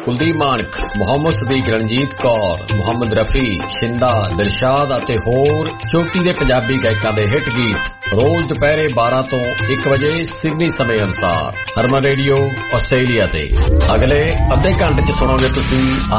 ਕੁਲਦੀਪ ਮਾਨਕ, ਮੁਹੰਮਦ ਸਦੀਕ, ਰਣਜੀਤ ਕੌਰ, ਮੁਹੰਮਦ ਰਫੀ, ਸ਼ਿੰਦਾ, ਦਿਲਸ਼ਾਦ ਅਤੇ ਹੋਰ ਚੋਟੀ ਦੇ ਪੰਜਾਬੀ ਗਾਇਕਾਂ ਦੇ ਹਿੱਟ ਗੀਤ ਰੋਜ਼ ਦੁਪਹਿਰੇ 12 ਤੋਂ 1 ਵਜੇ ਸਿਡਨੀ ਸਮੇਂ ਅਨੁਸਾਰ ਹਰਮਨ ਰੇਡੀਓ ਆਸਟ੍ਰੇਲੀਆ ਤੇ। ਅਗਲੇ ਅੱਧੇ ਘੰਟੇ 'ਚ ਸੁਣੋਗੇ ਤੁਸੀਂ